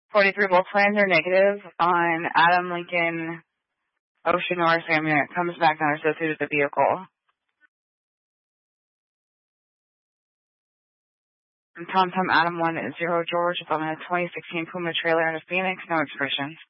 43, both plans are negative on Adam Lincoln Ocean North family that comes back not associated with the vehicle. And Tom Adam 10 George is on a 2016 Puma trailer out of Phoenix, no expression.